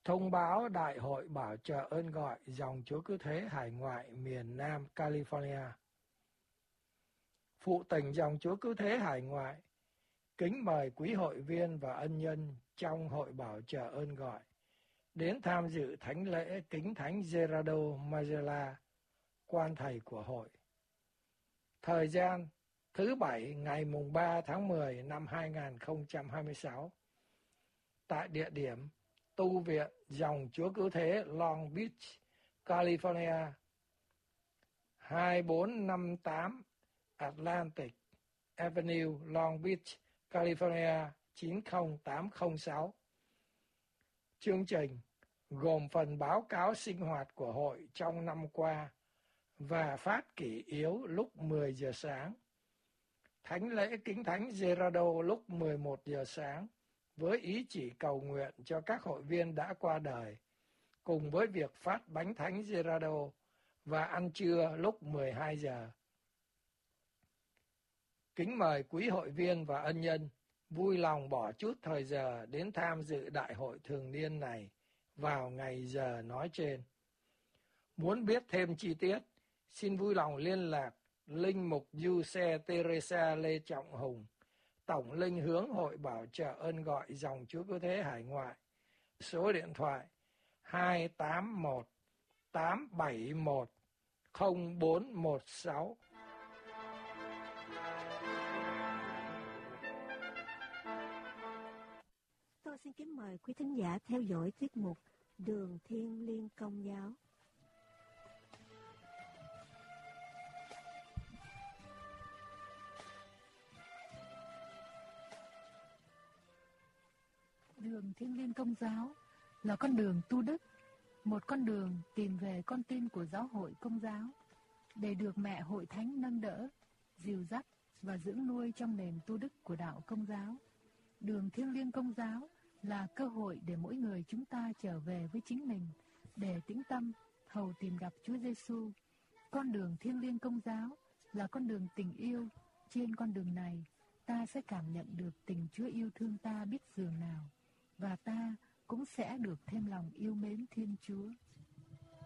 Thông báo Đại hội bảo trợ ơn gọi dòng Chúa Cứu Thế hải ngoại miền Nam California. Phụ tình dòng Chúa Cứu Thế hải ngoại kính mời quý hội viên và ân nhân trong hội bảo trợ ơn gọi đến tham dự thánh lễ kính thánh Gerardo Magela, quan thầy của hội. Thời gian thứ Bảy ngày mùng 3 tháng 10 năm 2026 tại địa điểm tu viện dòng Chúa Cứu Thế Long Beach, California, 2458 Atlantic Avenue, Long Beach, California 90806. Chương trình gồm phần báo cáo sinh hoạt của hội trong năm qua và phát kỷ yếu lúc 10 giờ sáng. Thánh lễ kính thánh Gerardo lúc 11 giờ sáng với ý chỉ cầu nguyện cho các hội viên đã qua đời, cùng với việc phát bánh thánh Gerardo và ăn trưa lúc 12 giờ. Kính mời quý hội viên và ân nhân vui lòng bỏ chút thời giờ đến tham dự đại hội thường niên này vào ngày giờ nói trên. Muốn biết thêm chi tiết, xin vui lòng liên lạc Linh mục Du Xe Teresa Lê Trọng Hùng, Tổng linh hướng hội bảo trợ ơn gọi dòng Chúa Cứu Thế hải ngoại, số điện thoại 281 871 0416. Tôi xin kính mời quý thính giả theo dõi tiết mục Đường Thiên Liêng Công giáo. Đường Thiên Liêng Công giáo là con đường tu đức, một con đường tìm về con tim của giáo hội Công giáo, để được mẹ hội thánh nâng đỡ, dìu dắt và dưỡng nuôi trong nền tu đức của đạo Công giáo. Đường Thiên Liêng Công giáo là cơ hội để mỗi người chúng ta trở về với chính mình, để tĩnh tâm hầu tìm gặp Chúa Giêsu. Con đường Thiên Liêng Công giáo là con đường tình yêu. Trên con đường này, ta sẽ cảm nhận được tình Chúa yêu thương ta biết dường nào, và ta cũng sẽ được thêm lòng yêu mến Thiên Chúa.